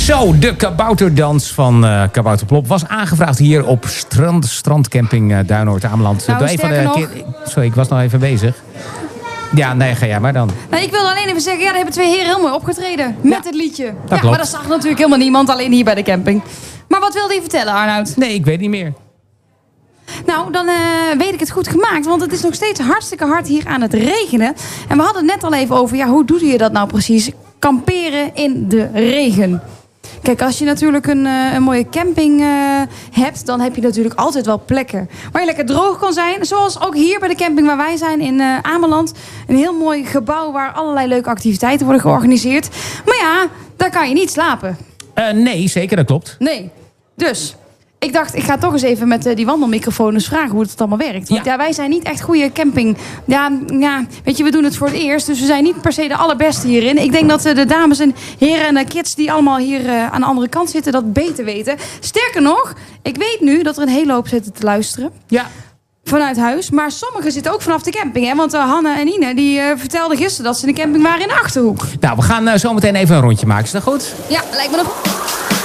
Zo, de kabouterdans van Kabouterplop was aangevraagd hier op strandcamping Duinoord-Ameland. Nou, Sorry, ik was nog even bezig. Ja, nee, ga jij maar dan. Nou, ik wilde alleen even zeggen, er hebben 2 heren heel mooi opgetreden met het liedje. Klopt. Maar dat zag natuurlijk helemaal niemand, alleen hier bij de camping. Maar wat wilde je vertellen, Arnoud? Nee, ik weet niet meer. Nou, dan weet ik het goed gemaakt. Want het is nog steeds hartstikke hard hier aan het regenen. En we hadden het net al even over, hoe doe je dat nou precies? Kamperen in de regen. Kijk, als je natuurlijk een mooie camping hebt, dan heb je natuurlijk altijd wel plekken waar je lekker droog kan zijn. Zoals ook hier bij de camping waar wij zijn in Ameland. Een heel mooi gebouw waar allerlei leuke activiteiten worden georganiseerd. Maar ja, daar kan je niet slapen. Nee, zeker, dat klopt. Nee, dus ik dacht, ik ga toch eens even met die wandelmicrofoon eens vragen hoe het allemaal werkt. Want ja, wij zijn niet echt goede camping. Ja, weet je, we doen het voor het eerst. Dus we zijn niet per se de allerbeste hierin. Ik denk dat de dames en heren en de kids die allemaal hier aan de andere kant zitten dat beter weten. Sterker nog, ik weet nu dat er een hele hoop zitten te luisteren. Ja. Vanuit huis. Maar sommigen zitten ook vanaf de camping. Hè? Want Hanne en Ine die vertelden gisteren dat ze in de camping waren in de Achterhoek. Nou, we gaan zo meteen even een rondje maken. Is dat goed? Ja, lijkt me nog goed.